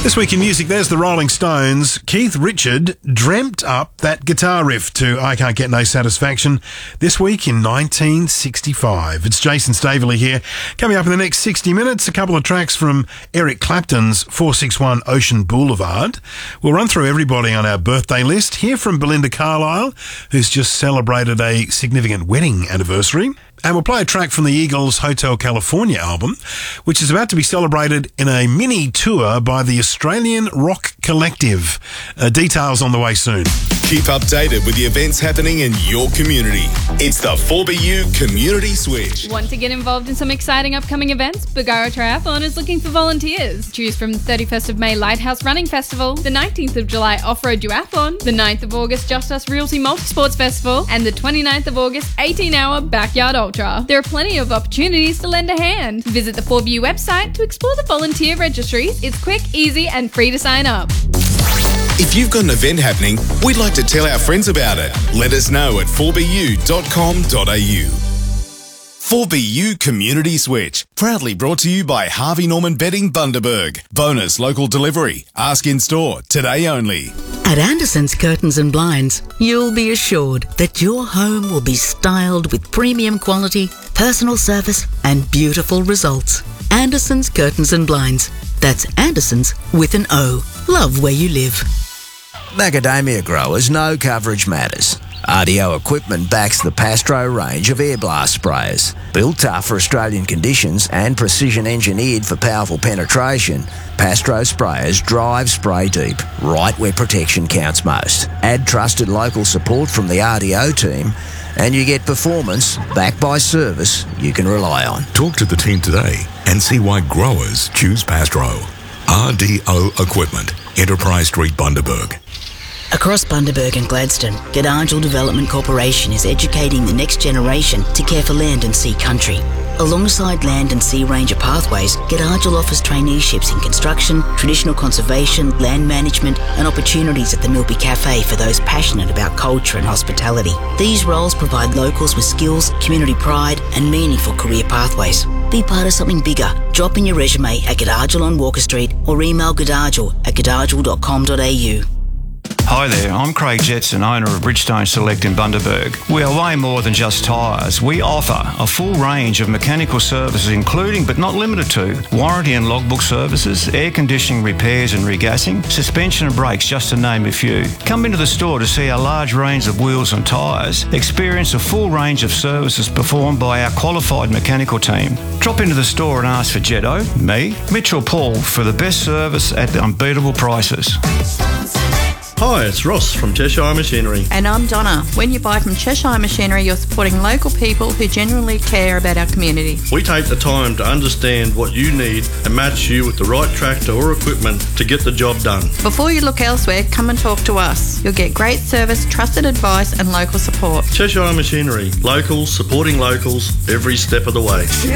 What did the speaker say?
This week in music, there's the Rolling Stones. Keith Richard dreamt up that guitar riff to I Can't Get No Satisfaction this week in 1965. It's Jason Staveley here. Coming up in the next 60 minutes, a couple of tracks from Eric Clapton's 461 Ocean Boulevard. We'll run through everybody on our birthday list. Hear from Belinda Carlisle, who's just celebrated a significant wedding anniversary. And we'll play a track from the Eagles' Hotel California album, which is about to be celebrated in a mini tour by the Australian Rock Collective. Details on the way soon. Keep updated with the events happening in your community. It's the 4BU Community Switch. Want to get involved in some exciting upcoming events? Bargara Triathlon is looking for volunteers. Choose from the 31st of May Lighthouse Running Festival, the 19th of July Off-Road Duathlon, the 9th of August Just Us Realty Multisports Festival, and the 29th of August 18-hour Backyard Ultra. There are plenty of opportunities to lend a hand. Visit the 4BU website to explore the volunteer registries. It's quick, easy, and free to sign up. If you've got an event happening, we'd like to tell our friends about it. Let us know at 4bu.com.au. 4BU Community Switch. Proudly brought to you by Harvey Norman Bedding Bundaberg. Bonus local delivery. Ask in store. Today only. At Anderson's Curtains and Blinds, you'll be assured that your home will be styled with premium quality, personal service and beautiful results. Anderson's Curtains and Blinds. That's Anderson's with an O. Love where you live. Macadamia growers know coverage matters. RDO Equipment backs the Pastro range of air blast sprayers. Built tough for Australian conditions and precision engineered for powerful penetration, Pastro sprayers drive spray deep, right where protection counts most. Add trusted local support from the RDO team and you get performance backed by service you can rely on. Talk to the team today and see why growers choose Pastro. RDO Equipment, Enterprise Street, Bundaberg. Across Bundaberg and Gladstone, G'dayagel Development Corporation is educating the next generation to care for land and sea country. Alongside Land and Sea Ranger Pathways, G'dayagel offers traineeships in construction, traditional conservation, land management and opportunities at the Milby Cafe for those passionate about culture and hospitality. These roles provide locals with skills, community pride and meaningful career pathways. Be part of something bigger. Drop in your resume at G'dayagel on Walker Street or email g'dayagel@g'dayagel.com.au. Hi there, I'm Craig Jetson, owner of Bridgestone Select in Bundaberg. We are way more than just tyres. We offer a full range of mechanical services including but not limited to warranty and logbook services, air conditioning repairs and regassing, suspension and brakes just to name a few. Come into the store to see our large range of wheels and tyres. Experience a full range of services performed by our qualified mechanical team. Drop into the store and ask for Jetto, me, Mitch or Paul for the best service at unbeatable prices. Hi, it's Ross from Cheshire Machinery. And I'm Donna. When you buy from Cheshire Machinery, you're supporting local people who genuinely care about our community. We take the time to understand what you need and match you with the right tractor or equipment to get the job done. Before you look elsewhere, come and talk to us. You'll get great service, trusted advice and local support. Cheshire Machinery. Locals supporting locals every step of the way.